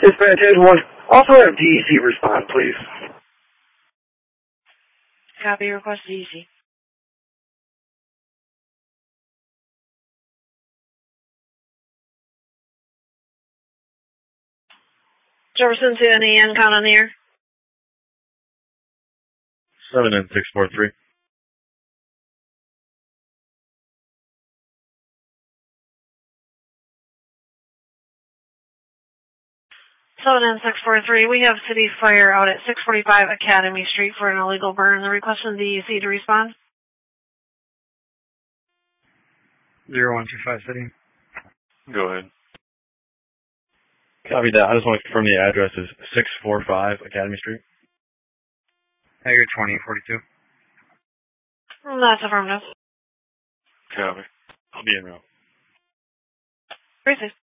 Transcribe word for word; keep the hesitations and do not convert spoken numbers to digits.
Dispatch eight one. Also have D E C respond, please. Copy, request D E C. Jefferson to N E N, count on the air. seven N six four three. seven N six four three, we have city fire out at six forty-five Academy Street for an illegal burn. The request from D E C to respond. zero one two five City. Go ahead. Copy that. I just want to confirm the address is six forty-five Academy Street. Tiger twenty forty-two. That's affirmative. Copy. I'll be in route. Very safe.